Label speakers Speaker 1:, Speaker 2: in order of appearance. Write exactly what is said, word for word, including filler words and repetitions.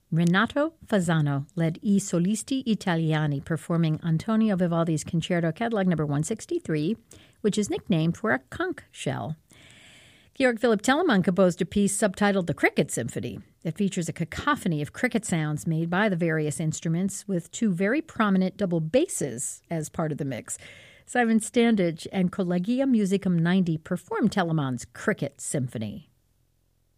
Speaker 1: Renato Fasano led I Solisti Italiani, performing Antonio Vivaldi's Concerto Catalog number one sixty-three, which is nicknamed for a conch shell. Georg Philipp Telemann composed a piece subtitled The Cricket Symphony. It features a cacophony of cricket sounds made by the various instruments, with two very prominent double basses as part of the mix. Simon Standage and Collegia Musicum ninety performed Telemann's Cricket Symphony.